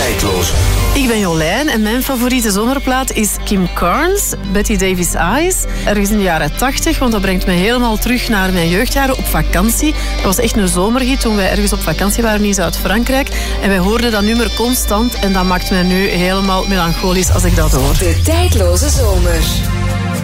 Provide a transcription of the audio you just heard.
tijdloze. Ik ben Jolijn en mijn favoriete zomerplaat is Kim Carnes, Betty Davis Eyes. Ergens in de jaren 80, want dat brengt me helemaal terug naar mijn jeugdjaren op vakantie. Dat was echt een zomerhit toen wij ergens op vakantie waren in Zuid-Frankrijk. En wij hoorden dat nummer constant en dat maakt mij nu helemaal melancholisch als ik dat hoor. De tijdloze zomer.